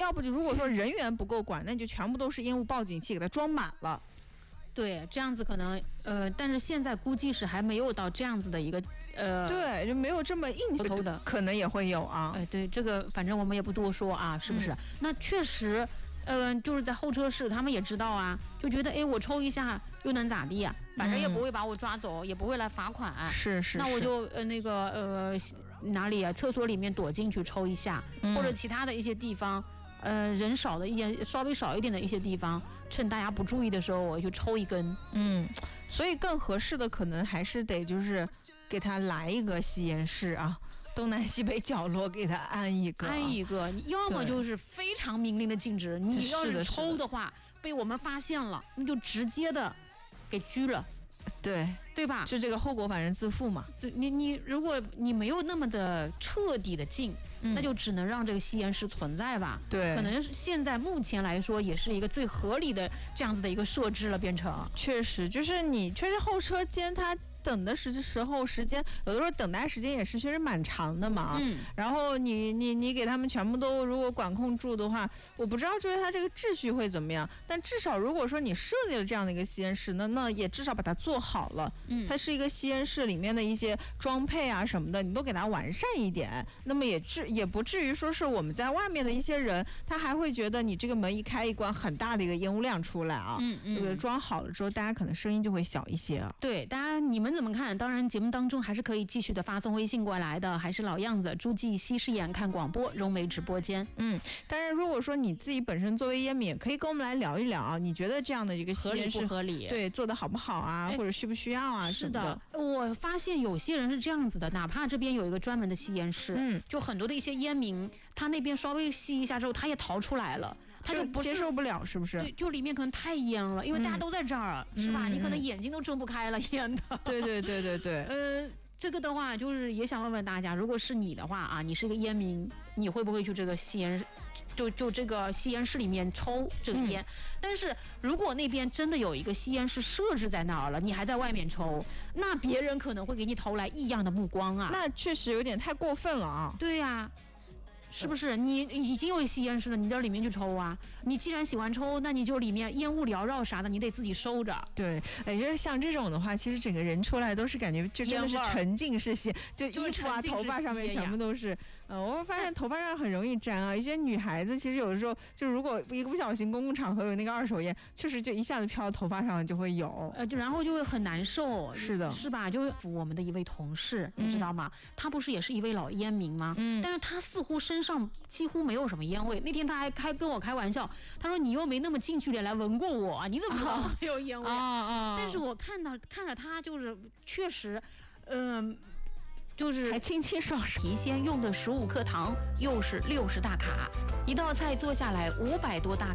要不就如果说人员不够管，那你就全部都是烟雾报警器给它装满了。 对，这样子可能但是现在估计是还没有到这样子的一个对，就没有这么硬头的， 可能也会有啊。 对，这个反正我们也不多说啊，是不是？那确实。就是在候车室，他们也知道啊，就觉得我抽一下又能咋地啊？反正也不会把我抓走，也不会来罚款。 是， 那我就哪里啊？厕所里面躲进去抽一下，或者其他的一些地方，人少的一些稍微少一点的一些地方，趁大家不注意的时候，我就抽一根。 所以更合适的可能还是得就是给他来一个吸烟室啊。东南西北角落给他安一个， 你要么就是非常明令的禁止，你要是抽的话，被我们发现了，那就直接的给拘了，对吧？ 就这个后果反正自负嘛。 对你，如果你没有那么的彻底的禁，那就只能让这个吸烟室存在吧。 对， 可能是现在目前来说也是一个最合理的这样子的一个设置了，变成确实就是你确实后车间它。等的时间，有的时候等待时间也是确实蛮长的嘛。然后你给他们全部都如果管控住的话，我不知道就是它这个秩序会怎么样。但至少如果说你设立了这样的一个吸烟室，那也至少把它做好了。它是一个吸烟室里面的一些装配啊什么的，你都给它完善一点。那么也不至于说是我们在外面的一些人，他还会觉得你这个门一开一关，很大的一个烟雾量出来啊。这个装好了之后，大家可能声音就会小一些啊。 对，大家你们怎么看？当然，节目当中还是可以继续的发送微信过来的，还是老样子，诸暨西视眼看广播，融媒直播间。 当然，如果说你自己本身作为烟民，可以跟我们来聊一聊啊，你觉得这样的一个吸烟室合理不合理？ 对，做的好不好啊，或者需不需要啊？ 是的，我发现有些人是这样子的，哪怕这边有一个专门的吸烟室，就很多的一些烟民，他那边稍微吸一下之后，他也逃出来了。他就不接受不了，是不是？ 对，就里面可能太烟了，因为大家都在这儿，是吧？你可能眼睛都睁不开了，烟的。 对。 这个的话，就是也想问问大家，如果是你的话啊，你是一个烟民，你会不会去这个吸烟，就这个吸烟室里面抽这个烟？但是如果那边真的有一个吸烟室设置在那儿了，你还在外面抽，那别人可能会给你投来异样的目光啊。 那确实有点太过分了啊。 对呀。是不是你已经有吸烟室了，你到里面去抽啊？你既然喜欢抽，那你就里面烟雾缭绕啥的，你得自己收着。 对，就是像这种的话，其实整个人出来都是感觉就真的是沉浸式吸，就衣服啊、头发上面全部都是。我发现头发上很容易沾啊。一些女孩子其实有的时候，就如果一个不小心公共场合有那个二手烟，确实就一下子飘到头发上就会有。 然后就会很难受。 是的， 是吧？就我们的一位同事，你知道吗？他不是也是一位老烟民吗？但是他似乎身上几乎没有什么烟味。那天他还跟我开玩笑，他说你又没那么近距离来闻过我，你怎么知道没有烟味？但是我看着他就是确实，就是还清清爽爽。 提鲜用的15克糖，又是60大卡，一道菜做下来500多大卡。